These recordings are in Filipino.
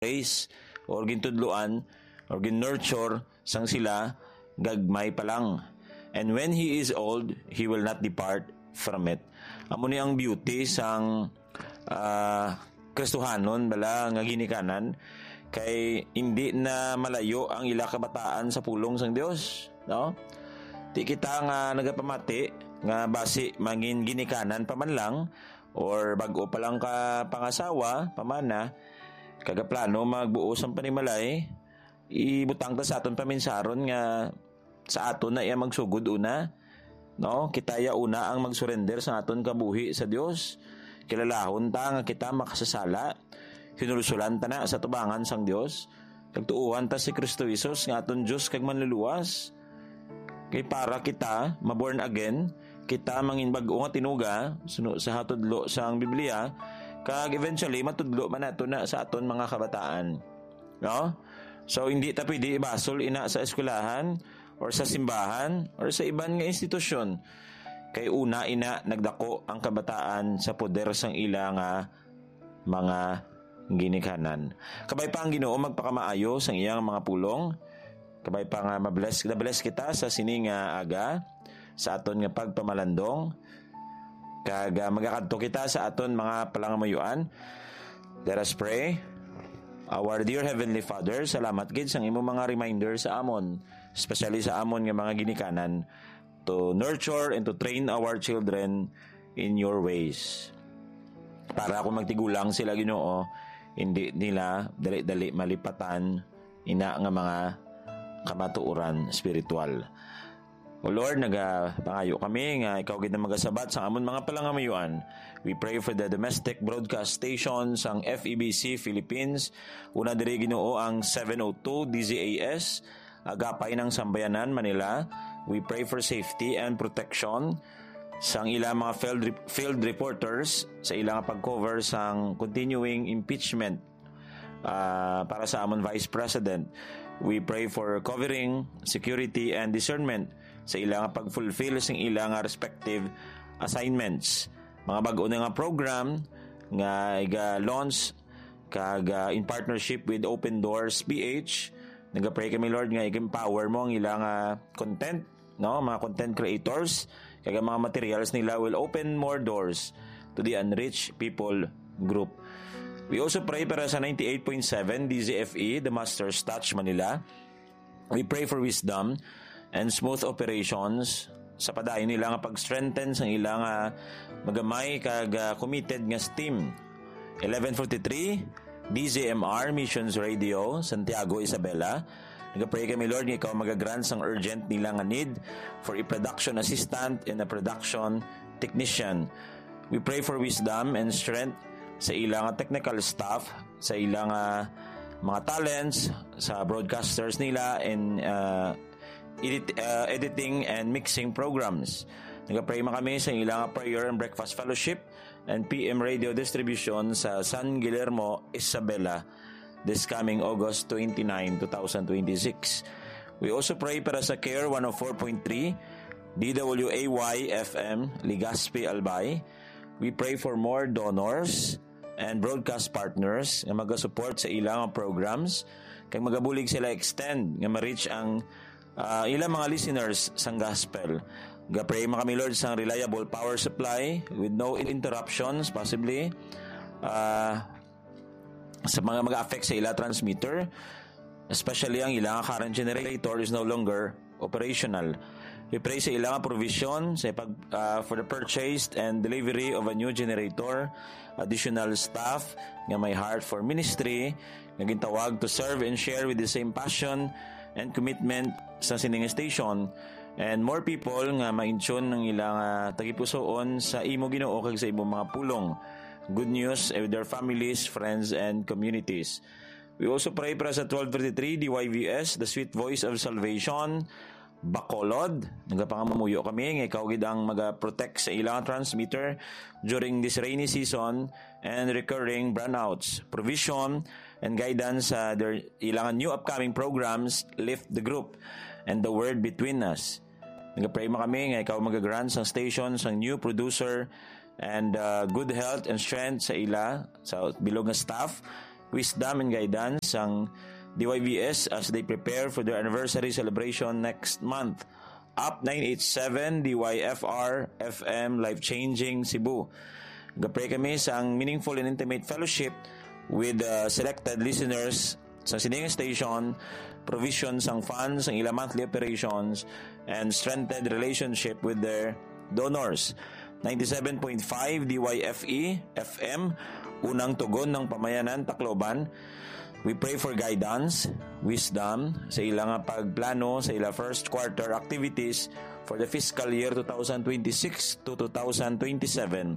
raise or gintudluan or gin-nurture sang sila gagmay pa lang. And when he is old, he will not depart from it. Amo ni ang beauty sang Kristohanon bala nga ginikanan kay hindi na malayo ang ila kabataan sa pulong sang Dios, no? Di kita nga nagapamati nga basi mangin ginikanan pa man lang or bago pa lang ka pangasawa pamana kagaplano magbuos ang panimalay, ibutang ta sa aton paminsaron nga sa aton na iya magsugod una, no? Kitaya una ang magsurrender sa aton kabuhi sa Dios. Kilalahon ta nga kita makasasala, hinulusulan ta na sa tubangan sang Dios, kagtuuhan ta si Kristo Jesus nga aton Dios kag manluluwas. Kay para kita maborn again, kita mangin bag-o nga tinuga sa hatudlo sang Biblia, kag eventually matudlo man nato na sa aton mga kabataan, no? So hindi ta pwede ibasol ina sa eskwelahan or sa simbahan or sa iban nga institusyon, kay una ina nagdako ang kabataan sa poder sang ila nga mga ginikanan. Kabay pa ang Ginoo magpakamaayo sang iyang mga pulong, kabay pa nga mabless kita sa sining aga sa aton nga pagpamalandong, kag magakadto kita sa aton mga palangamayuan. Let us pray. Our dear Heavenly Father, salamat gid sang imo mga reminder sa amon, especially sa amon nga mga ginikanan, to nurture and to train our children in your ways. Para kung magtigulang sila, Ginoo, hindi nila dali-dali malipatan ina nga mga kamatuoran spiritual. O Lord, nagapangayo kami nga ikaw gid na magasabat sa amon mga palangamayuan. We pray for the domestic broadcast stations ang FEBC Philippines, una diri Ginoo ang 702 DZAS, agapay ng Sambayanan, Manila. We pray for safety and protection sang ilang mga field reporters sa ilang pag-cover sang continuing impeachment para sa amon Vice President. We pray for covering, security, and discernment sa ilang pag-fulfill sa ilang respective assignments. Mga bago na nga program nga iga-launch kag in partnership with Open Doors PH. Nagapray kami, Lord, nga i-empower mo ang ilang content, no? Mga content creators, kag mga materials nila will open more doors to the unreached people group. We also pray para sa 98.7 DZFE, the Master's Touch, Manila. We pray for wisdom and smooth operations sa padayon nila nga pag-strengthen sa ilang magamay kag committed nga team. 1143 DZMR Missions Radio, Santiago, Isabela. Nagapray kami, Lord, nga ikaw magagrant sang urgent nila nga need for a production assistant and a production technician. We pray for wisdom and strength sa ilang technical staff, sa ilang mga talents, sa broadcasters nila and editing and mixing programs. Nagapray man kami sa ilang prayer and breakfast fellowship and PM radio distribution sa San Guillermo, Isabela this coming August 29, 2026. We also pray para sa Care 104.3 DWAY FM Legazpi, Albay. We pray for more donors and broadcast partners nga mag-support sa ilang programs kag magabulig sila extend nga ma-reach ang ilang mga listeners sang gospel. Gapray man kami, Lord, sang reliable power supply with no interruptions possibly sa mga mag-affect sa ilang transmitter, especially ang ilang current generator is no longer operational. We pray sa ilang provision sa for the purchase and delivery of a new generator, additional staff nga may heart for ministry, nga gintawag to serve and share with the same passion and commitment sa sining station, and more people nga ma-intune ng ilang tagipusoon sa imo, Ginoo, kag sa imong mga pulong. Good news with their families, friends, and communities. We also pray para sa 1233 DYVS, the Sweet Voice of Salvation, Bacolod. Nagapangamuyo kami nga ikaw gid ang mag-protect sa ilang transmitter during this rainy season and recurring brownouts. Provision and guidance sa their ilang new upcoming programs lift the group and the word between us. Nagapray mo kami nga ikaw mag-grant sa station sa new producer and good health and strength sa ila, sa bilog na staff, wisdom and guidance ang DYBS as they prepare for their anniversary celebration next month. Up 987 DYFR FM Life-Changing Cebu. Nagapray kami sa ang meaningful and intimate fellowship with selected listeners sa siningang station, provision sang funds, ang ilang monthly operations, and strengthened relationship with their donors. 97.5 DYFE FM, unang tugon ng pamayanan Tacloban. We pray for guidance, wisdom sa ilang pagplano sa ilang first quarter activities for the fiscal year 2026 to 2027.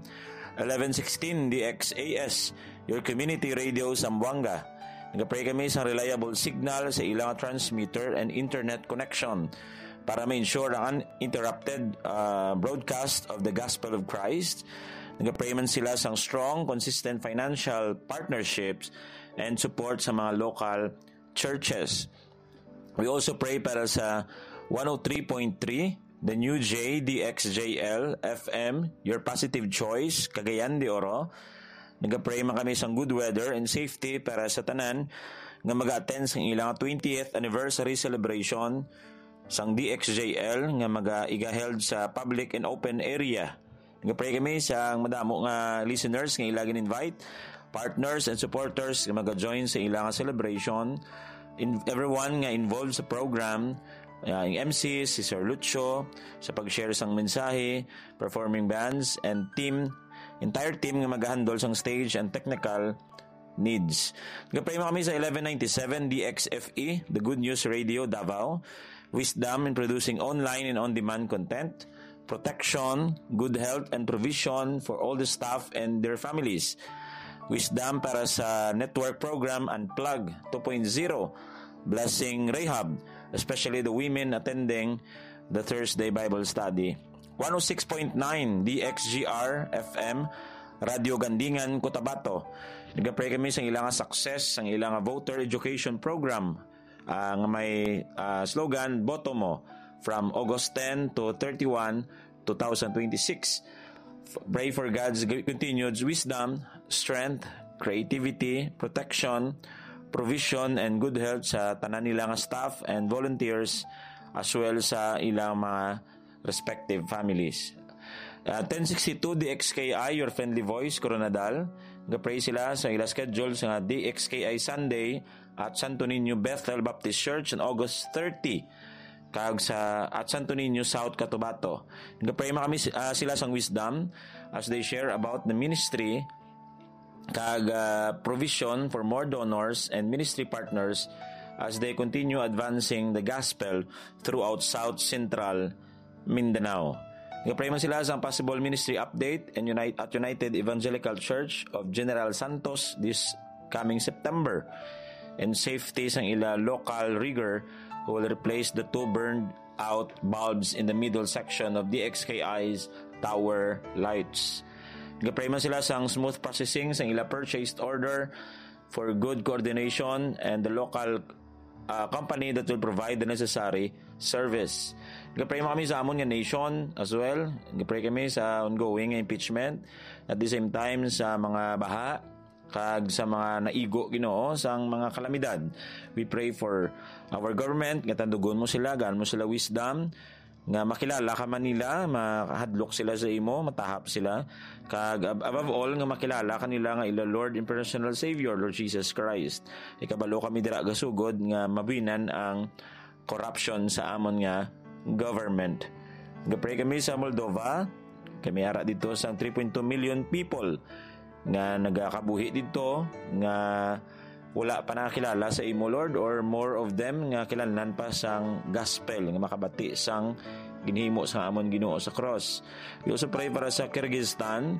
1116 DXAS, your community radio Zamboanga. Nagapray kami sa reliable signal sa ilang transmitter and internet connection para ma-ensure ang uninterrupted broadcast of the Gospel of Christ. Nagapray man sila sa strong, consistent financial partnerships and support sa mga local churches. We also pray para sa 103.3, the New J, DXJL, FM, your positive choice, Cagayan de Oro. Nagapray man kami sa good weather and safety para sa tanan nga mag-attend sa ilang 20th anniversary celebration sang DXJL nga mag-igaheld sa public and open area. Nagapray kami sa madamo nga listeners nga ilagin invite, partners and supporters nga mag-join sa ilang celebration. Everyone nga involved sa program, yung MCs, si Sir Lucho, sa pag-share sang mensahe, performing bands, and entire team nga mag-handle sang stage and technical needs. Nagapray mo kami sa 1197 DXFE, the Good News Radio Davao, wisdom in producing online and on-demand content, protection, good health, and provision for all the staff and their families. Wisdom para sa network program Unplug 2.0, blessing Rahab, especially the women attending the Thursday Bible Study. 106.9 DXGR FM, Radio Gandingan, Cotabato. Nagapray kami sa ilang success, ang ilang voter education program, nga may slogan, Boto Mo, from August 10 to 31, 2026. Pray for God's continued wisdom, strength, creativity, protection, provision, and good health sa tanan nilang staff and volunteers as well sa ilang mga respective families. 1062 DXKI, your friendly voice, Coronadal. Nagapray sila sa ilang schedule sa DXKI Sunday at Santo Niño Bethel Baptist Church on August 30. Kag sa at Santo Niño South Cotabato. Nagapray kami sila sang wisdom as they share about the ministry kag provision for more donors and ministry partners as they continue advancing the gospel throughout South Central Mindanao. Nagapray man sila sa possible ministry update and United Evangelical Church of General Santos this coming September, and safety sang ila local rigger who will replace the two burned out bulbs in the middle section of DXKI's tower lights. Nagapray man sila sang smooth processing sang ila purchased order for good coordination and the local company that will provide the necessary service. Nagapray kami sa amon nga nation as well. Nagapray kami sa ongoing impeachment, at the same time sa mga baha kag sa mga naigo Ginoo sang mga kalamidad. We pray for our government nga tandugon mo sila, gaan mo sila wisdom nga makilala ka man nila, makahadlok sila sa imo, matahap sila kag above all nga makilala kanila nga ila Lord and personal Savior, Lord Jesus Christ. Ikabalo kami dira gasugod nga mabinan ang corruption sa amon nga government. Gapray kami sa Moldova, kami ara dito sa 3.2 million people nga nagakabuhi dito nga wala pa nakakilala sa imo Lord, or more of them nga kilanlan pa sang gospel nga makabati sang ginhimo sa amon Ginoo sa cross. We also pray para sa Kyrgyzstan.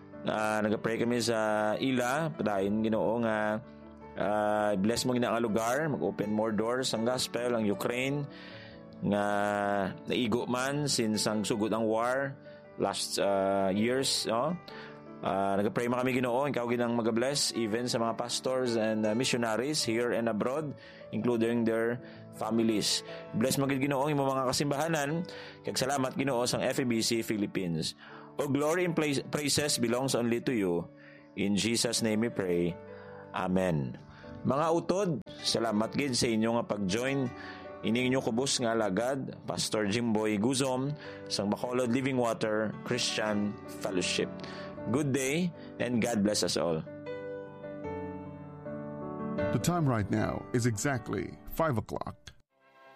Nagapray kami sa ila padayon Ginoo nga bless mo gina nga lugar, mag-open more doors ang gospel. Ang Ukraine nga naigo man since ang sugod ang war last years, no? Nagpray man kami Ginoo, ikaw ginang mag-bless even sa mga pastors and missionaries here and abroad, including their families. Bless mo gid Ginoo imo mga kasimbahanan, kag salamat Ginoo sang FEBC Philippines. All glory and praises belongs only to you. In Jesus' name we pray. Amen. Mga utod, salamat gid sa inyo nga pag-join ining inyo kubos nga alagad, Pastor Jimboy Guzom sang Bacolod Living Water Christian Fellowship. Good day and God bless us all. The time right now is exactly 5 o'clock.